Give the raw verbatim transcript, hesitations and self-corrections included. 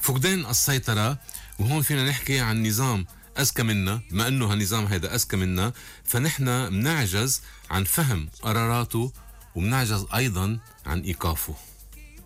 فقدان السيطرة. وهون فينا نحكي عن نظام أذكى منا، ما أنه هالنظام هيدا أذكى منا، فنحن منعجز عن فهم قراراته ومنعجز أيضا عن إيقافه.